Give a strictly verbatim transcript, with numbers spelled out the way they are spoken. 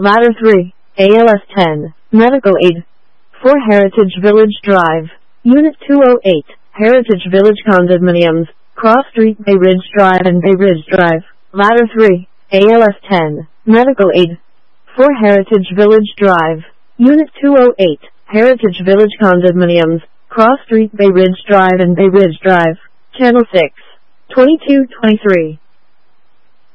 Ladder three, A L S ten, Medical Aid. four Heritage Village Drive, Unit two oh eight, Heritage Village Condominiums, Cross Street, Bay Ridge Drive and Bay Ridge Drive. Ladder three, A L S ten, Medical Aid. four Heritage Village Drive, Unit two oh eight, Heritage Village Condominiums, Cross Street, Bay Ridge Drive and Bay Ridge Drive. Channel six, twenty-two twenty-three.